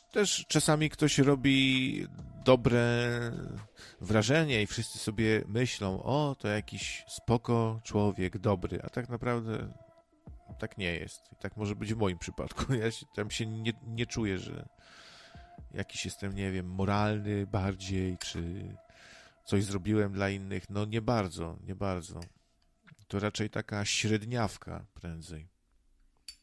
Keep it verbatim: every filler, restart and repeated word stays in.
też czasami ktoś robi dobre wrażenie i wszyscy sobie myślą, o, to jakiś spoko człowiek, dobry, a tak naprawdę tak nie jest. I tak może być w moim przypadku. Ja się, tam się nie, nie czuję, że jakiś jestem, nie wiem, moralny bardziej, czy coś zrobiłem dla innych. No nie bardzo, nie bardzo. To raczej taka średniawka prędzej.